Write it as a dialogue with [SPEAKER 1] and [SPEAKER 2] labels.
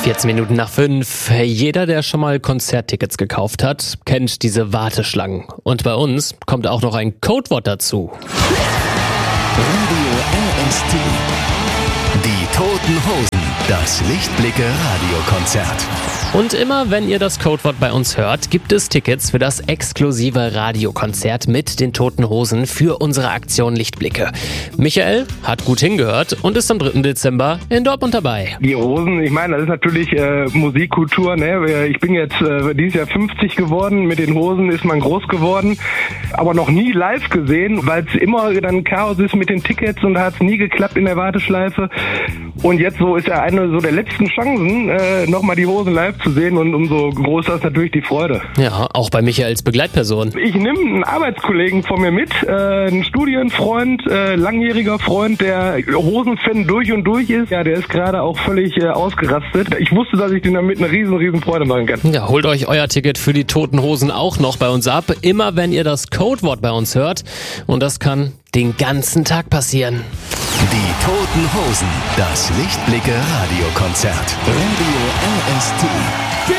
[SPEAKER 1] 14 Minuten nach 5. Jeder, der schon mal Konzerttickets gekauft hat, kennt diese Warteschlangen. Und bei uns kommt auch noch ein Codewort dazu.
[SPEAKER 2] Radio RST. Die Toten Hosen. Das Lichtblicke-Radiokonzert.
[SPEAKER 1] Und immer wenn ihr das Codewort bei uns hört, gibt es Tickets für das exklusive Radiokonzert mit den Toten Hosen für unsere Aktion Lichtblicke. Michael hat gut hingehört und ist am 3. Dezember in Dortmund dabei.
[SPEAKER 3] Die Hosen, ich meine, das ist natürlich Musikkultur, ne? Ich bin jetzt dieses Jahr 50 geworden, mit den Hosen ist man groß geworden, aber noch nie live gesehen, weil es immer dann Chaos ist mit den Tickets und da hat es nie geklappt in der Warteschleife. Und jetzt so ist ja eine so der letzten Chancen, nochmal die Hosen live zu sehen und umso größer ist natürlich die Freude.
[SPEAKER 1] Ja, auch bei Michael als Begleitperson.
[SPEAKER 3] Ich nehme einen Arbeitskollegen von mir mit, einen Studienfreund, langjähriger Freund, der Hosenfan durch und durch ist. Ja, der ist gerade auch völlig ausgerastet. Ich wusste, dass ich den damit eine riesen Freude machen kann.
[SPEAKER 1] Ja, holt euch euer Ticket für die Toten Hosen auch noch bei uns ab. Immer wenn ihr das Codewort bei uns hört. Und das kann den ganzen Tag passieren.
[SPEAKER 2] Die Toten Hosen. Das Lichtblicke-Radiokonzert. Radio RST.